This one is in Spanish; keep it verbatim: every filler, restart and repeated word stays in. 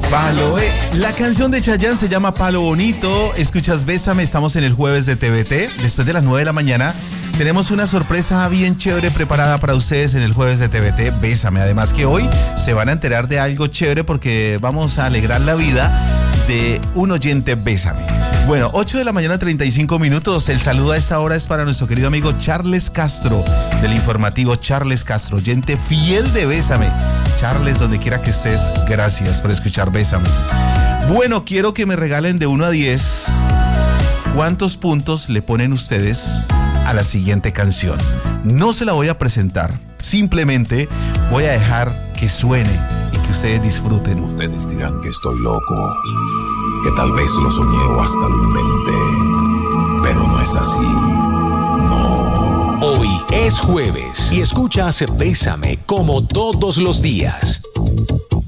Palo, eh. La canción de Chayanne se llama Palo Bonito. Escuchas Bésame, estamos en el jueves de T V T. Después de las nueve de la mañana tenemos una sorpresa bien chévere preparada para ustedes en el jueves de T V T. Bésame, además que hoy se van a enterar de algo chévere porque vamos a alegrar la vida de un oyente Bésame. Bueno, ocho de la mañana, treinta y cinco minutos. El saludo a esta hora es para nuestro querido amigo Charles Castro, del informativo Charles Castro, oyente fiel de Bésame. Charles, donde quiera que estés, gracias por escuchar Bésame. Bueno, quiero que me regalen de uno a diez cuántos puntos le ponen ustedes a la siguiente canción. No se la voy a presentar, simplemente voy a dejar que suene y que ustedes disfruten. Ustedes dirán que estoy loco, que tal vez lo soñé o hasta lo inventé, pero no es así, no. Hoy es jueves y escuchas Bésame como todos los días.